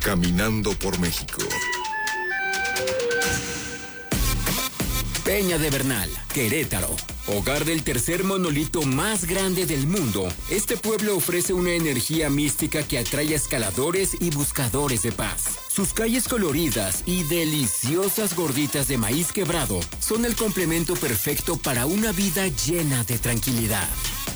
Caminando por México. Peña de Bernal, Querétaro. Hogar del tercer monolito más grande del mundo, este pueblo ofrece una energía mística que atrae a escaladores y buscadores de paz. Sus calles coloridas y deliciosas gorditas de maíz quebrado son el complemento perfecto para una vida llena de tranquilidad.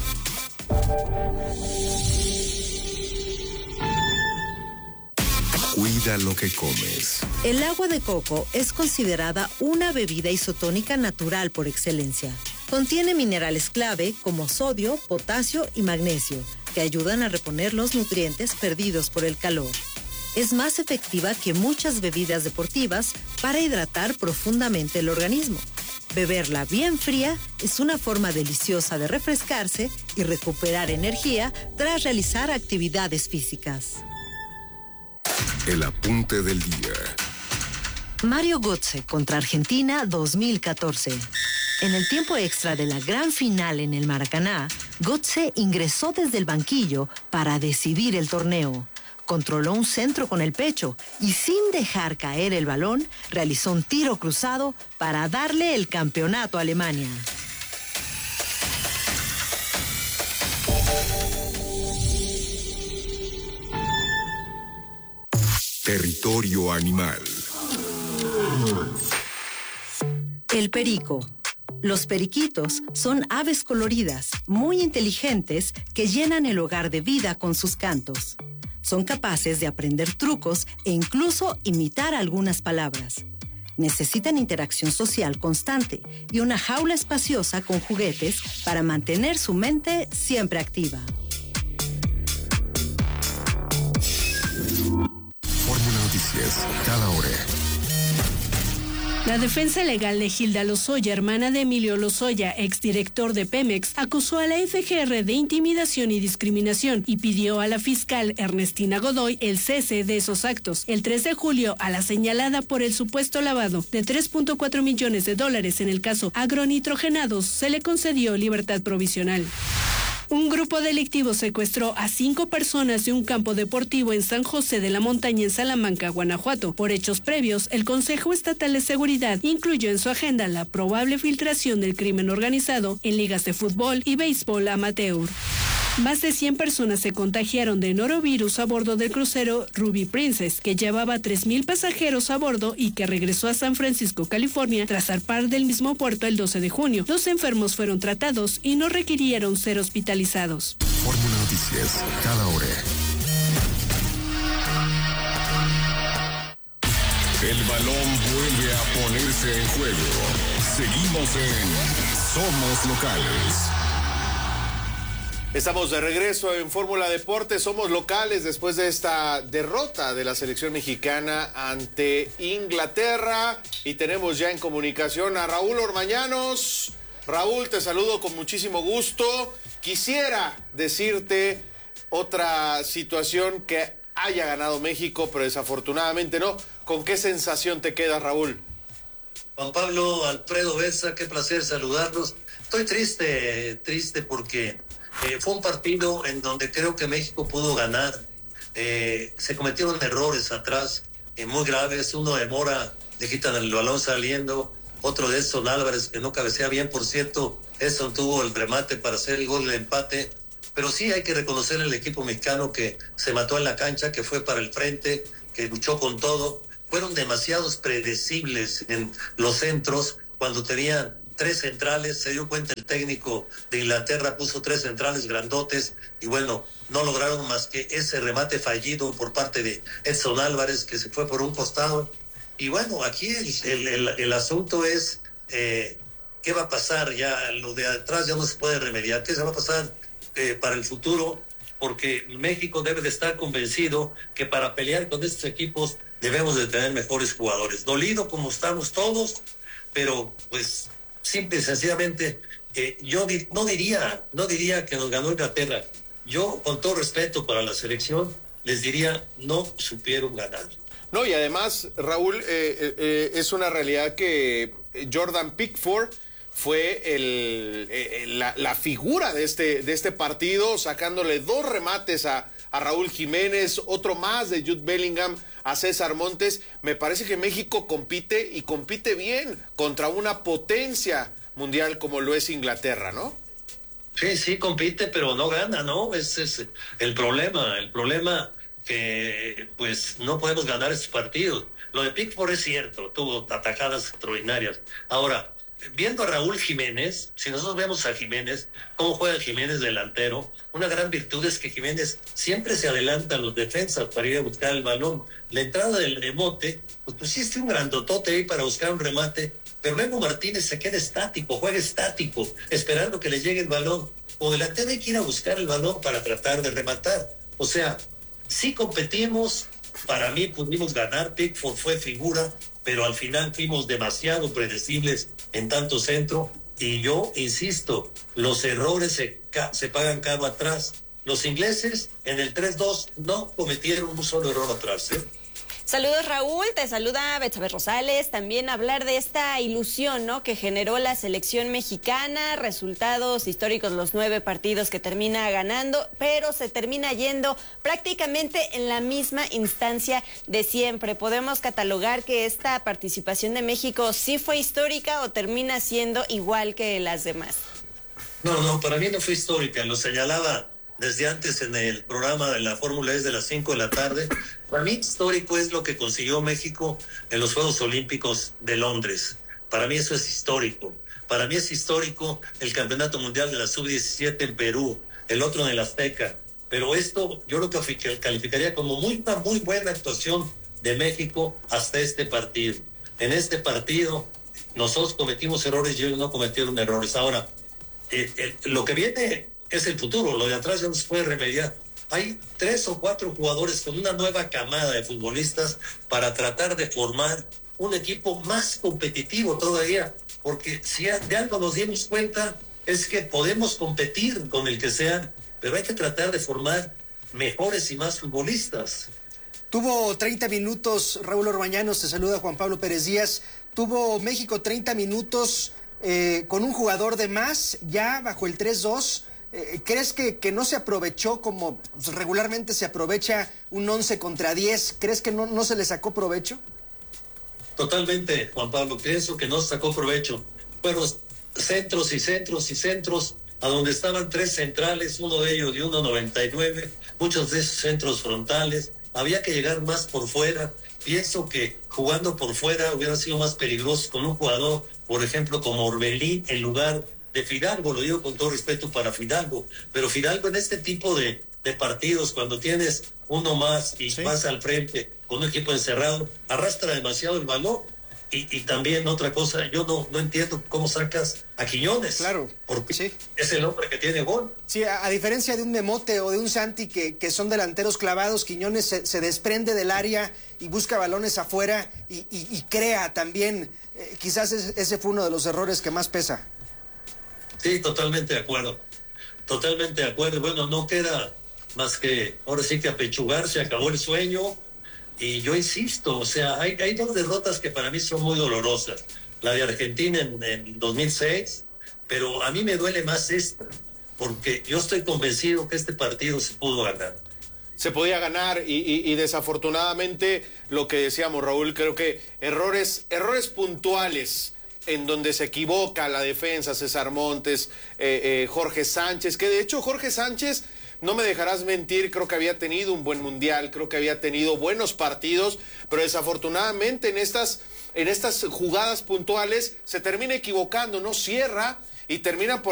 Cuida lo que comes. El agua de coco es considerada una bebida isotónica natural por excelencia. Contiene minerales clave como sodio, potasio y magnesio, que ayudan a reponer los nutrientes perdidos por el calor. Es más efectiva que muchas bebidas deportivas para hidratar profundamente el organismo. Beberla bien fría es una forma deliciosa de refrescarse y recuperar energía tras realizar actividades físicas. El apunte del día. Mario Götze contra Argentina 2014. En el tiempo extra de la gran final en el Maracaná, Götze ingresó desde el banquillo para decidir el torneo. Controló un centro con el pecho y sin dejar caer el balón, realizó un tiro cruzado para darle el campeonato a Alemania. Territorio animal. El perico. Los periquitos son aves coloridas, muy inteligentes, que llenan el hogar de vida con sus cantos. Son capaces de aprender trucos e incluso imitar algunas palabras. Necesitan interacción social constante y una jaula espaciosa con juguetes para mantener su mente siempre activa. Fórmula Noticias, cada hora. La defensa legal de Hilda Lozoya, hermana de Emilio Lozoya, exdirector de Pemex, acusó a la FGR de intimidación y discriminación y pidió a la fiscal Ernestina Godoy el cese de esos actos. El 3 de julio, a la señalada por el supuesto lavado de $3.4 millones en el caso agronitrogenados, se le concedió libertad provisional. Un grupo delictivo secuestró a 5 personas de un campo deportivo en San José de la Montaña, en Salamanca, Guanajuato. Por hechos previos, el Consejo Estatal de Seguridad incluyó en su agenda la probable filtración del crimen organizado en ligas de fútbol y béisbol amateur. Más de 100 personas se contagiaron de norovirus a bordo del crucero Ruby Princess, que llevaba 3,000 pasajeros a bordo y que regresó a San Francisco, California, tras zarpar del mismo puerto el 12 de junio. Los enfermos fueron tratados y no requirieron ser hospitalizados. Fórmula Noticias, cada hora. El balón vuelve a ponerse en juego. Seguimos en Somos Locales. Estamos de regreso en Fórmula Deportes. Somos locales después de esta derrota de la selección mexicana ante Inglaterra. Y tenemos ya en comunicación a Raúl Ormañanos. Raúl, te saludo con muchísimo gusto. Quisiera decirte otra situación que haya ganado México, pero desafortunadamente no. ¿Con qué sensación te quedas, Raúl? Juan Pablo, Alfredo Besa, qué placer saludarlos. Estoy triste porque fue un partido en donde creo que México pudo ganar. Se cometieron errores atrás muy graves. Uno de Mora, le quitan el balón saliendo. Otro de Edson Álvarez, que no cabecea bien, por cierto. Edson tuvo el remate para hacer el gol del empate. Pero sí hay que reconocer al equipo mexicano que se mató en la cancha, que fue para el frente, que luchó con todo. Fueron demasiados predecibles en los centros cuando tenían 3 centrales. Se dio cuenta el técnico de Inglaterra, puso 3 centrales grandotes y bueno, no lograron más que ese remate fallido por parte de Edson Álvarez, que se fue por un costado. Y bueno, aquí el asunto es qué va a pasar. Ya lo de atrás ya no se puede remediar. ¿Qué se va a pasar para el futuro? Porque México debe de estar convencido que para pelear con estos equipos debemos de tener mejores jugadores. Dolido como estamos todos, pero pues simple y sencillamente yo no diría que nos ganó Inglaterra. Yo, con todo respeto para la selección, les diría no supieron ganar. No, y además, Raúl, es una realidad que Jordan Pickford fue la figura de este partido, sacándole 2 remates a a Raúl Jiménez, otro más de Jude Bellingham, a César Montes. Me parece que México compite y compite bien contra una potencia mundial como lo es Inglaterra, ¿no? Sí, compite, pero no gana, ¿no? Ese es el problema. El problema que, pues, no podemos ganar estos partidos. Lo de Pickford es cierto, tuvo atajadas extraordinarias. Ahora, viendo a Raúl Jiménez, si nosotros vemos a Jiménez, cómo juega Jiménez delantero, una gran virtud es que Jiménez siempre se adelanta a los defensas para ir a buscar el balón. La entrada del remote, pues pusiste un grandotote ahí para buscar un remate, pero Memo Martínez se queda estático, juega estático, esperando que le llegue el balón. O delantero hay que ir a buscar el balón para tratar de rematar. O sea, sí competimos, para mí pudimos ganar, Pickford fue figura, pero al final fuimos demasiado predecibles en tanto centro, y yo insisto, los errores se pagan caro atrás. Los ingleses en el 3-2 no cometieron un solo error atrás, ¿eh? Saludos, Raúl, te saluda Betsabe Rosales. También hablar de esta ilusión, ¿no?, que generó la selección mexicana, resultados históricos, los 9 partidos que termina ganando, pero se termina yendo prácticamente en la misma instancia de siempre. ¿Podemos catalogar que esta participación de México sí fue histórica o termina siendo igual que las demás? No, para mí no fue histórica, lo señalaba desde antes en el programa de la Fórmula E de las 5 de la tarde. Para mí histórico es lo que consiguió México en los Juegos Olímpicos de Londres. Para mí eso es histórico. Para mí es histórico el Campeonato Mundial de la Sub-17 en Perú, el otro en el Azteca. Pero esto yo lo que calificaría como una muy buena actuación de México hasta este partido. En este partido nosotros cometimos errores y ellos no cometieron errores. Ahora, lo que viene es el futuro, lo de atrás ya no se puede remediar. Hay 3 o 4 jugadores con una nueva camada de futbolistas para tratar de formar un equipo más competitivo todavía, porque si de algo nos dimos cuenta es que podemos competir con el que sea, pero hay que tratar de formar mejores y más futbolistas. Tuvo 30 minutos, Raúl Orbañanos, te saluda Juan Pablo Pérez Díaz. Tuvo México 30 minutos con un jugador de más, ya bajo el 3-2. ¿Crees que no se aprovechó como regularmente se aprovecha un 11 contra 10? ¿Crees que no se le sacó provecho? Totalmente, Juan Pablo, pienso que no se sacó provecho. Fueron centros y centros y centros, a donde estaban 3 centrales, uno de ellos de 1.99, muchos de esos centros frontales. Había que llegar más por fuera. Pienso que jugando por fuera hubiera sido más peligroso con un jugador, por ejemplo, como Orbelín, en lugar de Fidalgo. Lo digo con todo respeto para Fidalgo, pero Fidalgo en este tipo de partidos, cuando tienes uno más y vas al frente con un equipo encerrado, arrastra demasiado el balón. Y también otra cosa, yo no entiendo cómo sacas a Quiñones. Claro, porque sí, es el hombre que tiene gol. Sí, a diferencia de un Memote o de un Santi que son delanteros clavados, Quiñones se desprende del área y busca balones afuera y crea también. Quizás ese fue uno de los errores que más pesa. Sí, totalmente de acuerdo. Totalmente de acuerdo. Bueno, no queda más que ahora sí que apechugar, se acabó el sueño. Y yo insisto, o sea, hay 2 derrotas que para mí son muy dolorosas. La de Argentina en 2006, pero a mí me duele más esta, porque yo estoy convencido que este partido se pudo ganar. Se podía ganar y desafortunadamente lo que decíamos, Raúl, creo que errores puntuales en donde se equivoca la defensa, César Montes, Jorge Sánchez, que de hecho Jorge Sánchez, no me dejarás mentir, creo que había tenido un buen mundial, creo que había tenido buenos partidos, pero desafortunadamente en estas jugadas puntuales se termina equivocando, no cierra y termina por